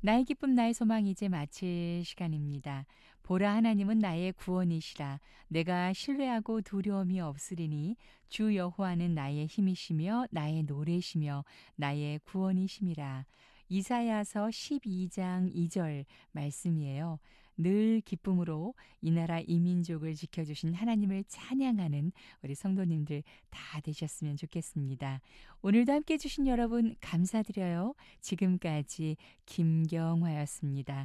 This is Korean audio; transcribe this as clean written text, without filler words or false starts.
나의 기쁨 나의 소망 이제 마칠 시간입니다. 보라 하나님은 나의 구원이시라. 내가 신뢰하고 두려움이 없으리니 주 여호와는 나의 힘이시며 나의 노래시며 나의 구원이심이라. 이사야서 12장 2절 말씀이에요. 늘 기쁨으로 이 나라 이 민족을 지켜주신 하나님을 찬양하는 우리 성도님들 다 되셨으면 좋겠습니다. 오늘도 함께 해주신 여러분 감사드려요. 지금까지 김경화였습니다.